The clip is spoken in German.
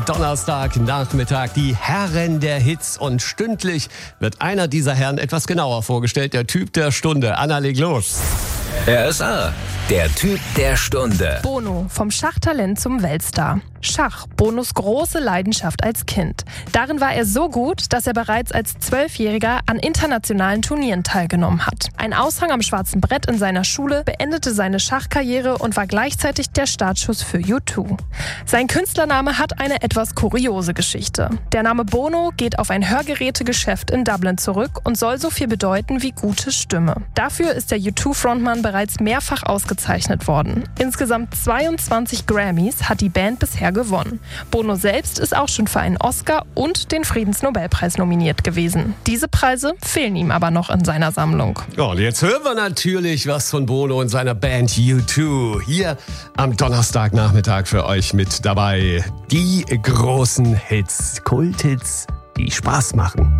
am Donnerstagnachmittag die Herren der Hits. Und stündlich wird einer dieser Herren etwas genauer vorgestellt. Der Typ der Stunde. Anna, leg los. RSA, der Typ der Stunde. Bono, vom Schachtalent zum Weltstar. Schach, Bonos große Leidenschaft als Kind. Darin war er so gut, dass er bereits als 12-Jähriger an internationalen Turnieren teilgenommen hat. Ein Aushang am schwarzen Brett in seiner Schule beendete seine Schachkarriere und war gleichzeitig der Startschuss für U2. Sein Künstlername hat eine etwas kuriose Geschichte. Der Name Bono geht auf ein Hörgerätegeschäft in Dublin zurück und soll so viel bedeuten wie gute Stimme. Dafür ist der U2-Frontmann bereits mehrfach ausgezeichnet worden. Insgesamt 22 Grammys hat die Band bisher gewonnen. Bono selbst ist auch schon für einen Oscar und den Friedensnobelpreis nominiert gewesen. Diese Preise fehlen ihm aber noch in seiner Sammlung. Ja, und jetzt hören wir natürlich was von Bono und seiner Band U2. Hier am Donnerstagnachmittag für euch mit dabei. Die großen Hits, Kulthits, die Spaß machen.